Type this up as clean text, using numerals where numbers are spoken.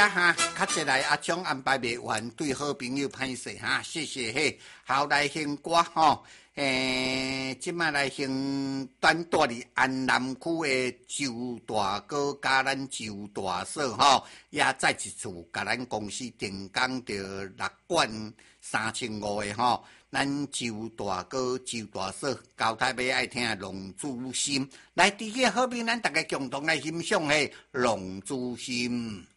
哈，较一来阿忠安排袂完，对好朋友歹势哈，谢谢嘿。好来兴歌吼，即摆来兴单住伫安南区的周大哥甲咱周大嫂吼，也再一次甲咱公司定岗着6管3500的吼。咱周大哥、周大嫂交代要爱听《龙珠心》，来，第一个好朋友，咱大家共同来欣赏嘿，《龙珠心》。